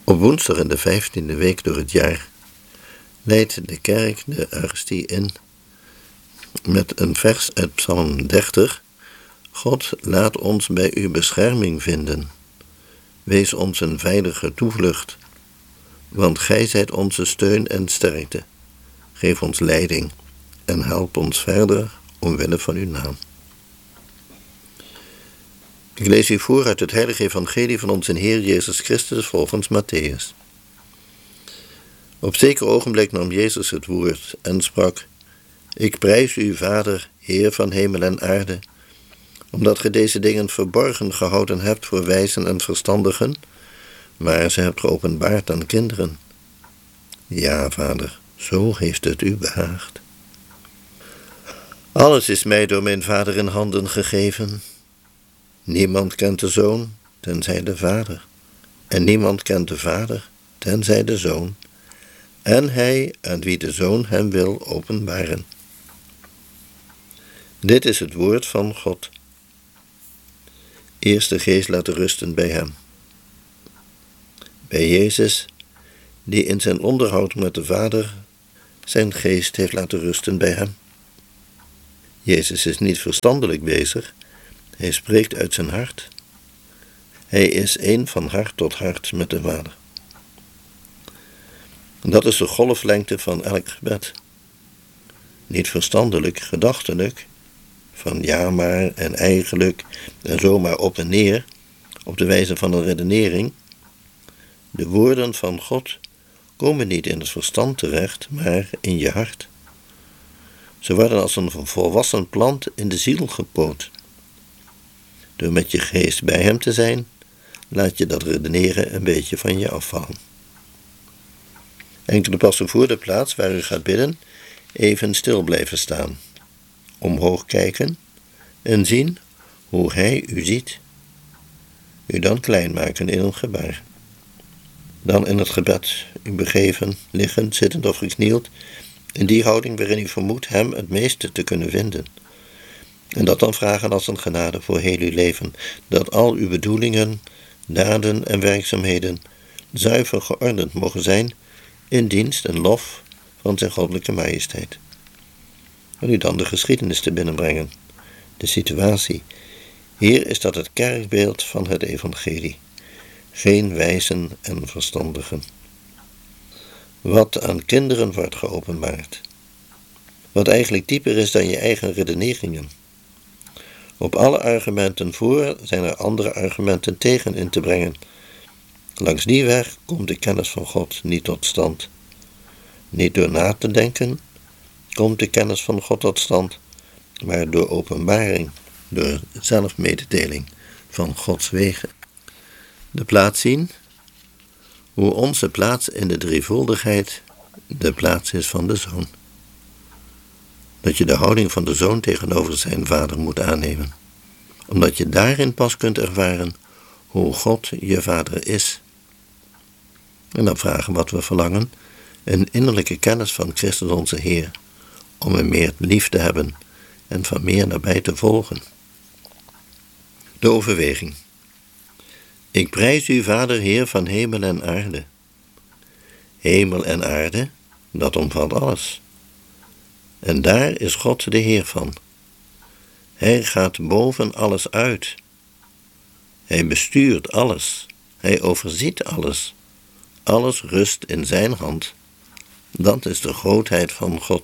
Op woensdag in de 15e week door het jaar leidt de kerk de Eucharistie in met een vers uit Psalm 30. God, laat ons bij uw bescherming vinden. Wees ons een veilige toevlucht, want gij zijt onze steun en sterkte. Geef ons leiding en help ons verder omwille van uw naam. Ik lees u voor uit het heilige evangelie van onze Heer Jezus Christus volgens Matthäus. Op zeker ogenblik nam Jezus het woord en sprak: Ik prijs u, Vader, Heer van hemel en aarde, omdat ge deze dingen verborgen gehouden hebt voor wijzen en verstandigen, maar ze hebt geopenbaard aan kinderen. Ja, Vader, zo heeft het u behaagd. Alles is mij door mijn Vader in handen gegeven. Niemand kent de Zoon, tenzij de Vader. En niemand kent de Vader, tenzij de Zoon. En hij aan wie de Zoon hem wil openbaren. Dit is het woord van God. Eerst de geest laten rusten bij hem. Bij Jezus, die in zijn onderhoud met de Vader zijn geest heeft laten rusten bij hem. Jezus is niet verstandelijk bezig, hij spreekt uit zijn hart. Hij is één van hart tot hart met de Vader. Dat is de golflengte van elk gebed. Niet verstandelijk, gedachtelijk, van ja maar en eigenlijk en zomaar op en neer, op de wijze van een redenering. De woorden van God komen niet in het verstand terecht, maar in je hart. Ze worden als een volwassen plant in de ziel gepoot. Door met je geest bij hem te zijn, laat je dat redeneren een beetje van je afvallen. Enkele passen voor de plaats waar u gaat bidden, even stil blijven staan. Omhoog kijken en zien hoe hij u ziet. U dan klein maken in een gebaar. Dan in het gebed u begeven, liggend, zittend of geknield, in die houding waarin u vermoedt hem het meeste te kunnen vinden. En dat dan vragen als een genade voor heel uw leven, dat al uw bedoelingen, daden en werkzaamheden zuiver geordend mogen zijn in dienst en lof van zijn goddelijke majesteit. En u dan de geschiedenis te binnenbrengen, de situatie. Hier is dat het kerkbeeld van het evangelie. Geen wijzen en verstandigen. Wat aan kinderen wordt geopenbaard. Wat eigenlijk dieper is dan je eigen redeneringen. Op alle argumenten voor zijn er andere argumenten tegen in te brengen. Langs die weg komt de kennis van God niet tot stand. Niet door na te denken komt de kennis van God tot stand, maar door openbaring, door zelfmededeling van Gods wegen. De plaats zien, hoe onze plaats in de drievuldigheid de plaats is van de Zoon. Dat je de houding van de Zoon tegenover zijn Vader moet aannemen, omdat je daarin pas kunt ervaren hoe God je Vader is. En dan vragen wat we verlangen, een innerlijke kennis van Christus onze Heer, om hem meer lief te hebben en van meer nabij te volgen. De overweging. Ik prijs u, Vader, Heer van hemel en aarde. Hemel en aarde, dat omvat alles. En daar is God de Heer van. Hij gaat boven alles uit. Hij bestuurt alles. Hij overziet alles. Alles rust in zijn hand. Dat is de grootheid van God.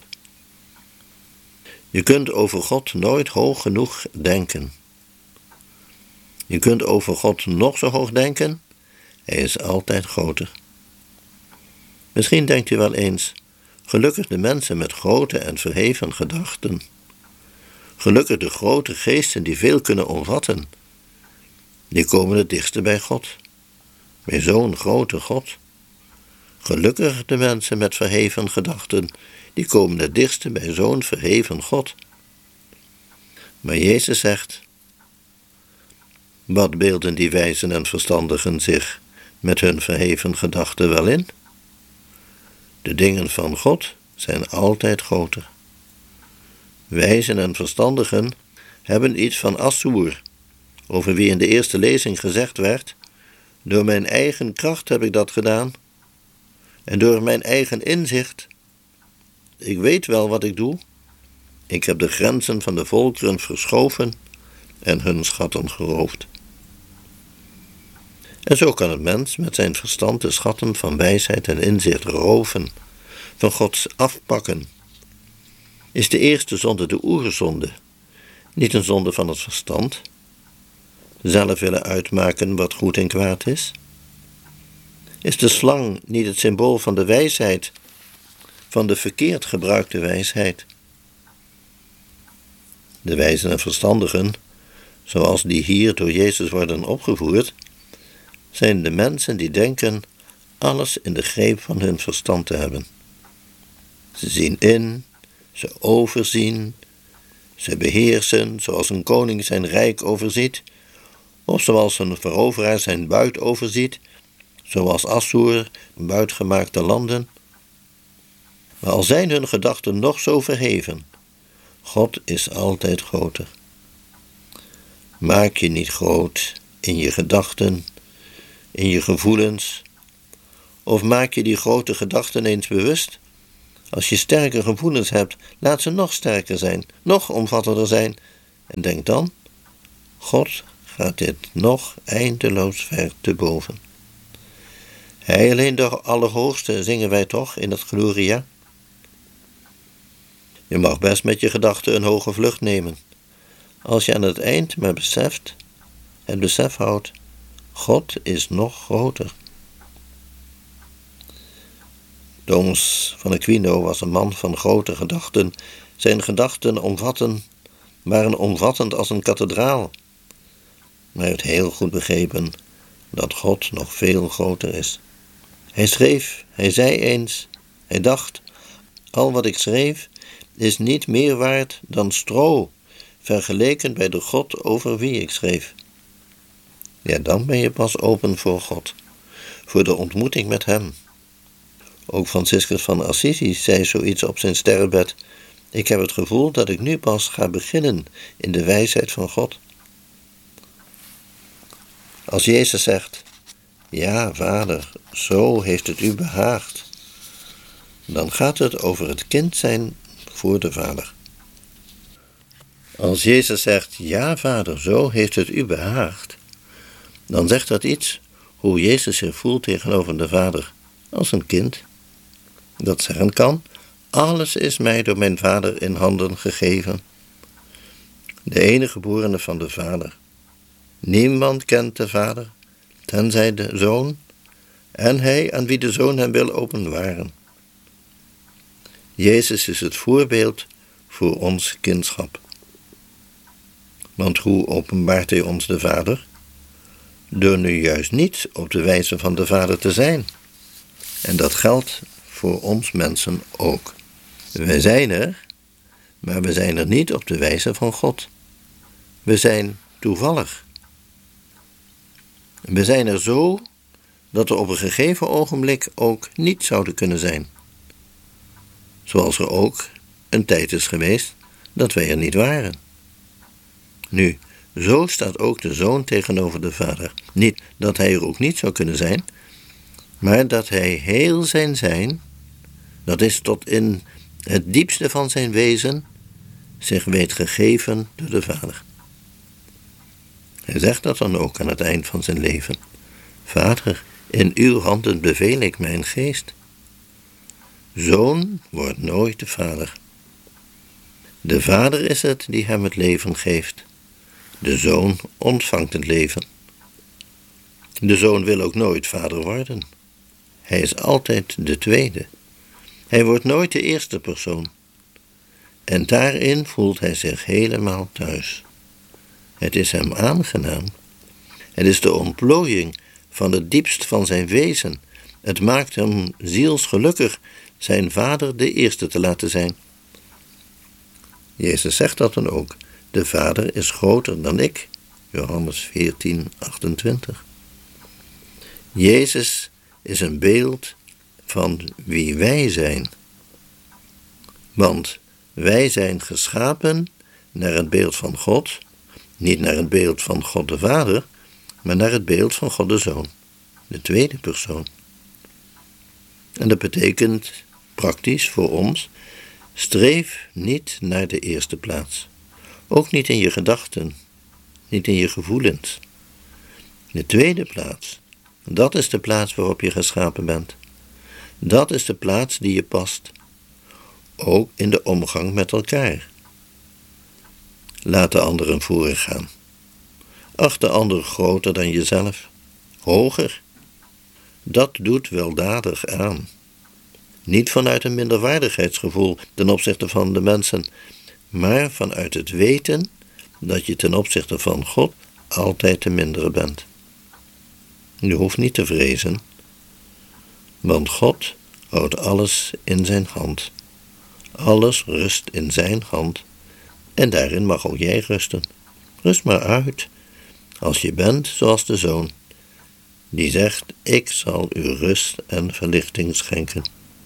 Je kunt over God nooit hoog genoeg denken. Je kunt over God nog zo hoog denken, hij is altijd groter. Misschien denkt u wel eens, gelukkig de mensen met grote en verheven gedachten. Gelukkig de grote geesten die veel kunnen omvatten. Die komen het dichtste bij God, bij zo'n grote God. Gelukkig de mensen met verheven gedachten, die komen het dichtste bij zo'n verheven God. Maar Jezus zegt: wat beelden die wijzen en verstandigen zich met hun verheven gedachten wel in? De dingen van God zijn altijd groter. Wijzen en verstandigen hebben iets van Assur, over wie in de eerste lezing gezegd werd: Door mijn eigen kracht heb ik dat gedaan. En door mijn eigen inzicht. Ik weet wel wat ik doe. Ik heb de grenzen van de volkeren verschoven en hun schatten geroofd. En zo kan het mens met zijn verstand de schatten van wijsheid en inzicht roven, van Gods afpakken. Is de eerste zonde de oerzonde, niet een zonde van het verstand? Zelf willen uitmaken wat goed en kwaad is? Is de slang niet het symbool van de wijsheid, van de verkeerd gebruikte wijsheid? De wijzen en verstandigen, zoals die hier door Jezus worden opgevoerd, zijn de mensen die denken alles in de greep van hun verstand te hebben. Ze zien in, ze overzien, ze beheersen zoals een koning zijn rijk overziet, of zoals een veroveraar zijn buit overziet, zoals Assoer buitgemaakte landen. Maar al zijn hun gedachten nog zo verheven, God is altijd groter. Maak je niet groot in je gedachten, in je gevoelens, of maak je die grote gedachten eens bewust? Als je sterke gevoelens hebt, laat ze nog sterker zijn, nog omvattender zijn. En denk dan, God gaat dit nog eindeloos ver te boven. Hij alleen de Allerhoogste, zingen wij toch in het Gloria? Je mag best met je gedachten een hoge vlucht nemen. Als je aan het eind maar het besef houdt, God is nog groter. Thomas van Aquino was een man van grote gedachten. Zijn gedachten waren omvattend als een kathedraal. Maar hij heeft heel goed begrepen dat God nog veel groter is. Hij schreef, hij zei eens, hij dacht, al wat ik schreef is niet meer waard dan stro, vergeleken bij de God over wie ik schreef. Ja, dan ben je pas open voor God, voor de ontmoeting met hem. Ook Franciscus van Assisi zei zoiets op zijn sterrenbed: ik heb het gevoel dat ik nu pas ga beginnen in de wijsheid van God. Als Jezus zegt, ja, Vader, zo heeft het u behaagd, dan gaat het over het kind zijn voor de Vader. Als Jezus zegt, ja, Vader, zo heeft het u behaagd, dan zegt dat iets hoe Jezus zich voelt tegenover de Vader, als een kind. Dat zeggen kan, alles is mij door mijn Vader in handen gegeven. De enige geborene van de Vader. Niemand kent de Vader, tenzij de Zoon, en hij aan wie de Zoon hem wil openbaren. Jezus is het voorbeeld voor ons kindschap. Want hoe openbaart hij ons de Vader? Door nu juist niet op de wijze van de Vader te zijn. En dat geldt voor ons mensen ook. Wij zijn er, maar we zijn er niet op de wijze van God. We zijn toevallig. We zijn er zo dat we op een gegeven ogenblik ook niet zouden kunnen zijn. Zoals er ook een tijd is geweest dat wij er niet waren. Nu, zo staat ook de Zoon tegenover de Vader. Niet dat hij er ook niet zou kunnen zijn, maar dat hij heel zijn, dat is tot in het diepste van zijn wezen, zich weet gegeven door de Vader. Hij zegt dat dan ook aan het eind van zijn leven. Vader, in uw handen beveel ik mijn geest. Zoon wordt nooit de Vader. De Vader is het die hem het leven geeft. De Zoon ontvangt het leven. De Zoon wil ook nooit vader worden. Hij is altijd de tweede. Hij wordt nooit de eerste persoon. En daarin voelt hij zich helemaal thuis. Het is hem aangenaam. Het is de ontplooiing van het diepst van zijn wezen. Het maakt hem zielsgelukkig zijn Vader de eerste te laten zijn. Jezus zegt dat dan ook. De Vader is groter dan ik. Johannes 14, 28. Jezus is een beeld van wie wij zijn. Want wij zijn geschapen naar het beeld van God, niet naar het beeld van God de Vader, maar naar het beeld van God de Zoon. de tweede persoon. En dat betekent praktisch voor ons, streef niet naar de eerste plaats. Ook niet in je gedachten, niet in je gevoelens. De tweede plaats, dat is de plaats waarop je geschapen bent. Dat is de plaats die je past. Ook in de omgang met elkaar. Laat de anderen voorgaan. Acht de ander groter dan jezelf, hoger. Dat doet weldadig aan. Niet vanuit een minderwaardigheidsgevoel ten opzichte van de mensen, maar vanuit het weten dat je ten opzichte van God altijd de mindere bent. Je hoeft niet te vrezen, want God houdt alles in zijn hand. Alles rust in zijn hand en daarin mag ook jij rusten. Rust maar uit, als je bent zoals de Zoon, die zegt, ik zal u rust en verlichting schenken.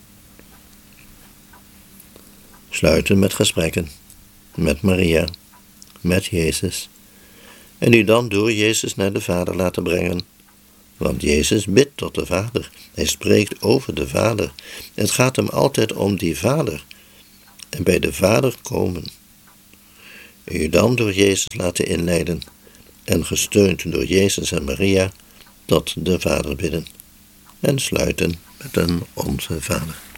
Sluiten met gesprekken, met Maria, met Jezus, en u dan door Jezus naar de Vader laten brengen. Want Jezus bidt tot de Vader, hij spreekt over de Vader. Het gaat hem altijd om die Vader, en bij de Vader komen. U dan door Jezus laten inleiden, en gesteund door Jezus en Maria, tot de Vader bidden. En sluiten met een Onze Vader.